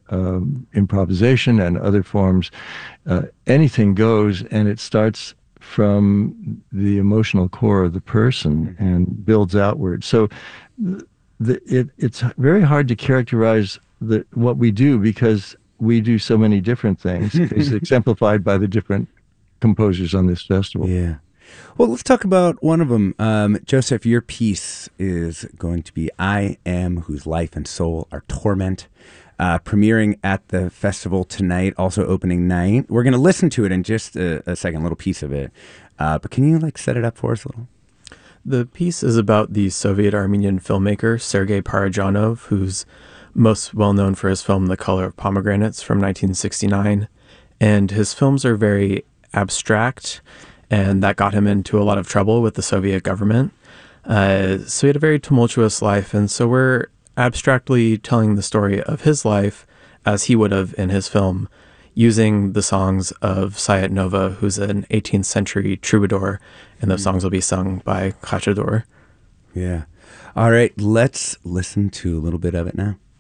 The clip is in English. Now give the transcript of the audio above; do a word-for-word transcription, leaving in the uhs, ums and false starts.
um, improvisation and other forms, uh, anything goes, and it starts from the emotional core of the person and builds outward. So the, it, it's very hard to characterize the, what we do because we do so many different things. It's exemplified by the different composers on this festival. Yeah. Well, let's talk about one of them. Um, Joseph, your piece is going to be I Am, Whose Life and Soul Are Torment, uh, premiering at the festival tonight, also opening night. We're going to listen to it in just a, a second, little piece of it. Uh, but can you like set it up for us a little? The piece is about the Soviet-Armenian filmmaker Sergei Parajanov, who's most well known for his film The Color of Pomegranates from nineteen sixty-nine. And his films are very abstract, and that got him into a lot of trouble with the Soviet government. Uh, so he had a very tumultuous life, and so we're abstractly telling the story of his life as he would have in his film, using the songs of Sayat Nova, who's an eighteenth century troubadour, and those songs will be sung by Khachador. Yeah. All right, let's listen to a little bit of it now.